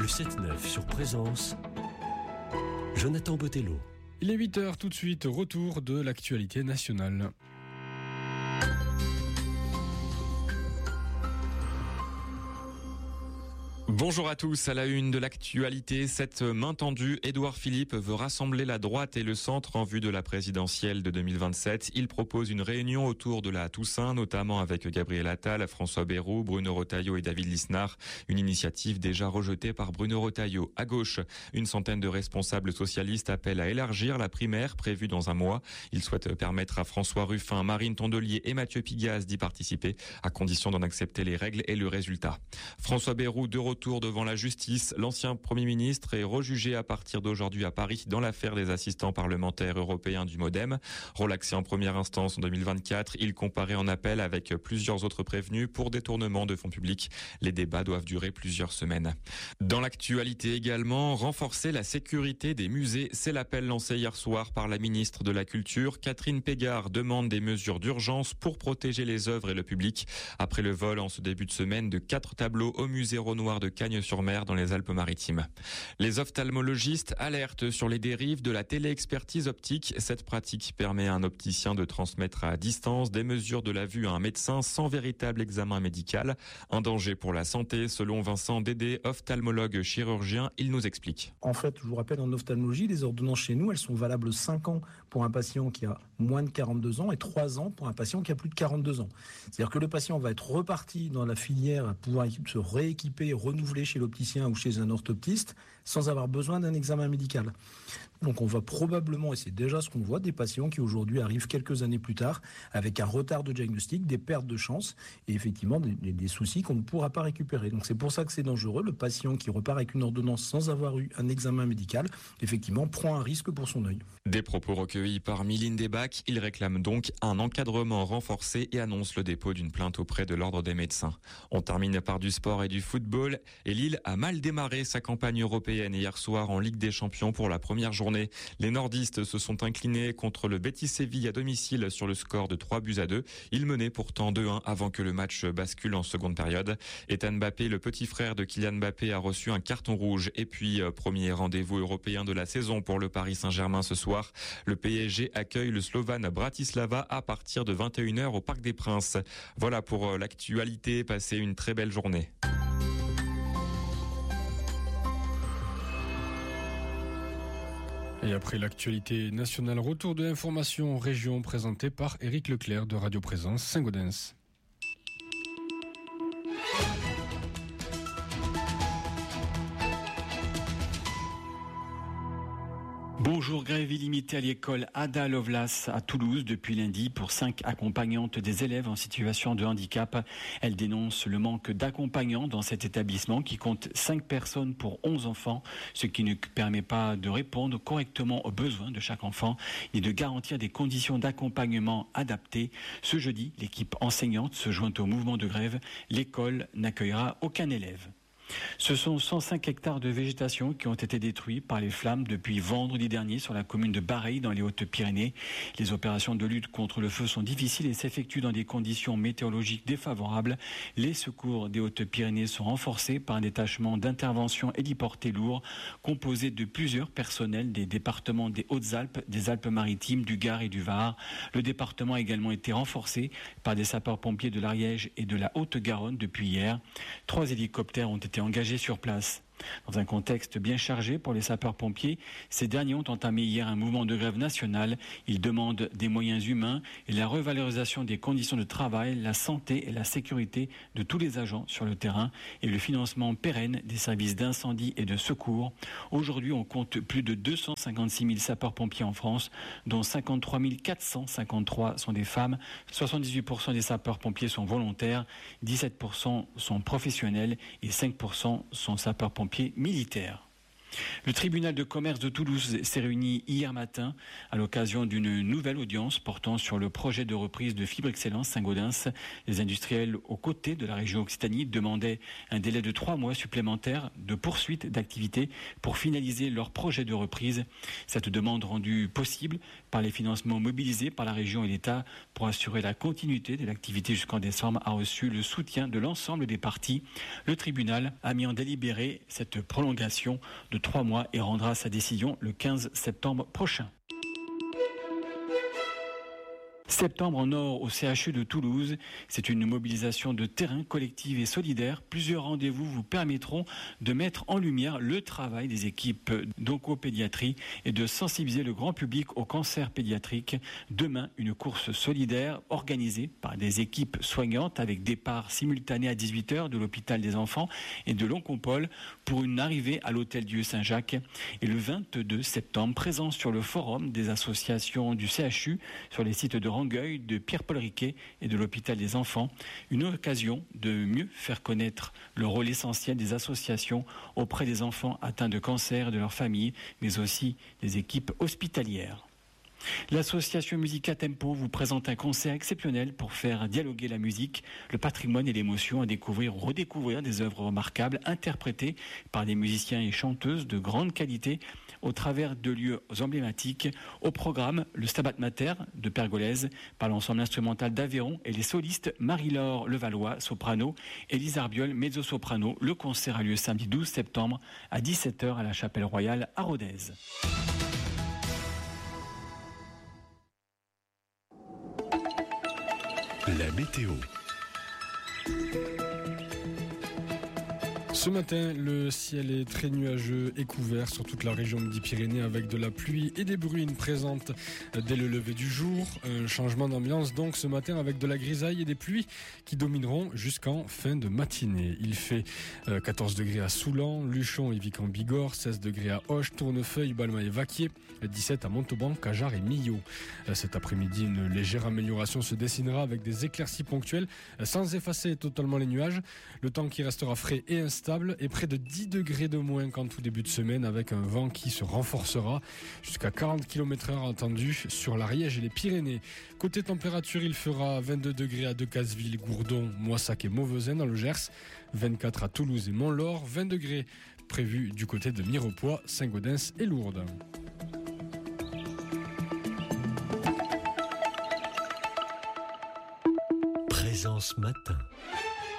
Le 7-9 sur Présence, Jonathan Botello. Il est 8h tout de suite, retour de l'actualité nationale. Bonjour à tous, à la une de l'actualité, cette main tendue, Édouard Philippe veut rassembler la droite et le centre en vue de la présidentielle de 2027. Il propose une réunion autour de la Toussaint, notamment avec Gabriel Attal, François Bayrou, Bruno Retailleau et David Lisnard. Une initiative déjà rejetée par Bruno Retailleau. À gauche, une centaine de responsables socialistes appellent à élargir la primaire prévue dans un mois. Ils souhaitent permettre à François Ruffin, Marine Tondelier et Mathieu Pigaz d'y participer, à condition d'en accepter les règles et le résultat. François Bayrou, de retour devant la justice, l'ancien Premier ministre est rejugé à partir d'aujourd'hui à Paris dans l'affaire des assistants parlementaires européens du MoDem. Relaxé en première instance en 2024, il comparaît en appel avec plusieurs autres prévenus pour détournement de fonds publics. Les débats doivent durer plusieurs semaines. Dans l'actualité également, renforcer la sécurité des musées, c'est l'appel lancé hier soir par la ministre de la Culture. Catherine Pégard demande des mesures d'urgence pour protéger les œuvres et le public. Après le vol en ce début de semaine de 4 tableaux au musée Renoir de Cagnes-sur-Mer dans les Alpes-Maritimes. Les ophtalmologistes alertent sur les dérives de la téléexpertise optique. Cette pratique permet à un opticien de transmettre à distance des mesures de la vue à un médecin sans véritable examen médical. Un danger pour la santé, selon Vincent Dédé, ophtalmologue chirurgien. Il nous explique. En fait, je vous rappelle, en ophtalmologie, les ordonnances chez nous, elles sont valables 5 ans pour un patient qui a moins de 42 ans et 3 ans pour un patient qui a plus de 42 ans. C'est-à-dire que le patient va être reparti dans la filière à pouvoir se rééquiper, renouveler chez l'opticien ou chez un orthoptiste sans avoir besoin d'un examen médical. Donc on va probablement, et c'est déjà ce qu'on voit, des patients qui aujourd'hui arrivent quelques années plus tard avec un retard de diagnostic, des pertes de chance et effectivement des soucis qu'on ne pourra pas récupérer. Donc c'est pour ça que c'est dangereux. Le patient qui repart avec une ordonnance sans avoir eu un examen médical, effectivement, prend un risque pour son œil. Des propos recueillis par Mylène Debac. Il réclame donc un encadrement renforcé et annonce le dépôt d'une plainte auprès de l'Ordre des médecins. On termine par du sport et du football. Et Lille a mal démarré sa campagne européenne hier soir en Ligue des Champions pour la première journée. Les nordistes se sont inclinés contre le Betis Séville à domicile sur le score de 3-2. Ils menaient pourtant 2-1 avant que le match bascule en seconde période. Ethan Mbappé, le petit frère de Kylian Mbappé, a reçu un carton rouge. Et puis, premier rendez-vous européen de la saison pour le Paris Saint-Germain ce soir. Le PSG accueille le Slovan Bratislava à partir de 21h au Parc des Princes. Voilà pour l'actualité. Passez une très belle journée. Et après l'actualité nationale, retour de l'information région présentée par Éric Leclerc de Radio Présence Saint-Gaudens. Bonjour, grève illimitée à l'école Ada Lovelace à Toulouse depuis lundi pour 5 accompagnantes des élèves en situation de handicap. Elles dénoncent le manque d'accompagnants dans cet établissement qui compte 5 personnes pour 11 enfants, ce qui ne permet pas de répondre correctement aux besoins de chaque enfant ni de garantir des conditions d'accompagnement adaptées. Ce jeudi, l'équipe enseignante se joint au mouvement de grève. L'école n'accueillera aucun élève. Ce sont 105 hectares de végétation qui ont été détruits par les flammes depuis vendredi dernier sur la commune de Bareilles dans les Hautes-Pyrénées. Les opérations de lutte contre le feu sont difficiles et s'effectuent dans des conditions météorologiques défavorables. Les secours des Hautes-Pyrénées sont renforcés par un détachement d'intervention héliporté lourd composé de plusieurs personnels des départements des Hautes-Alpes, des Alpes-Maritimes, du Gard et du Var. Le département a également été renforcé par des sapeurs-pompiers de l'Ariège et de la Haute-Garonne depuis hier. 3 hélicoptères ont été engagés sur place. Dans un contexte bien chargé pour les sapeurs-pompiers, ces derniers ont entamé hier un mouvement de grève nationale. Ils demandent des moyens humains et la revalorisation des conditions de travail, la santé et la sécurité de tous les agents sur le terrain et le financement pérenne des services d'incendie et de secours. Aujourd'hui, on compte plus de 256 000 sapeurs-pompiers en France, dont 53 453 sont des femmes, 78% des sapeurs-pompiers sont volontaires, 17% sont professionnels et 5% sont sapeurs-pompiers militaires. Le tribunal de commerce de Toulouse s'est réuni hier matin à l'occasion d'une nouvelle audience portant sur le projet de reprise de Fibre Excellence Saint-Gaudens. Les industriels aux côtés de la région Occitanie demandaient un délai de 3 mois supplémentaires de poursuite d'activité pour finaliser leur projet de reprise. Cette demande rendue possible par les financements mobilisés par la région et l'État pour assurer la continuité de l'activité jusqu'en décembre a reçu le soutien de l'ensemble des parties. Le tribunal a mis en délibéré cette prolongation de 3 mois et rendra sa décision le 15 septembre prochain. Septembre en or au CHU de Toulouse, c'est une mobilisation de terrain collective et solidaire. Plusieurs rendez-vous vous permettront de mettre en lumière le travail des équipes d'oncopédiatrie et de sensibiliser le grand public au cancer pédiatrique. Demain, une course solidaire organisée par des équipes soignantes avec départ simultané à 18h de l'hôpital des enfants et de l'Oncopole pour une arrivée à l'hôtel Dieu Saint-Jacques. Et le 22 septembre, présence sur le forum des associations du CHU sur les sites de Rangueil, de Pierre-Paul Riquet et de l'hôpital des enfants, une occasion de mieux faire connaître le rôle essentiel des associations auprès des enfants atteints de cancer et de leurs familles, mais aussi des équipes hospitalières. L'association Musica Tempo vous présente un concert exceptionnel pour faire dialoguer la musique, le patrimoine et l'émotion, à découvrir ou redécouvrir des œuvres remarquables interprétées par des musiciens et chanteuses de grande qualité au travers de lieux emblématiques. Au programme, le Stabat Mater de Pergolèse par l'ensemble instrumental d'Aveyron et les solistes Marie-Laure Levallois, soprano, et Lise Arbiol, mezzo-soprano. Le concert a lieu samedi 12 septembre à 17h à la Chapelle Royale à Rodez. La météo. Ce matin, le ciel est très nuageux et couvert sur toute la région Midi-Pyrénées avec de la pluie et des bruines présentes dès le lever du jour. Un changement d'ambiance donc ce matin avec de la grisaille et des pluies qui domineront jusqu'en fin de matinée. Il fait 14 degrés à Soulan, Luchon et Vic-en-Bigorre, 16 degrés à Auch, Tournefeuille, Balma et Vaquier, 17 à Montauban, Cajar et Millau. Cet après-midi, une légère amélioration se dessinera avec des éclaircies ponctuelles sans effacer totalement les nuages. Le temps qui restera frais et instable et près de 10 degrés de moins qu'en tout début de semaine avec un vent qui se renforcera jusqu'à 40 km/h attendu sur l'Ariège et les Pyrénées. Côté température, il fera 22 degrés à Decazeville, Gourdon, Moissac et Mauvezin dans le Gers, 24 à Toulouse et Mont-Laure, 20 degrés prévus du côté de Mirepoix, Saint-Gaudens et Lourdes. Présence matin.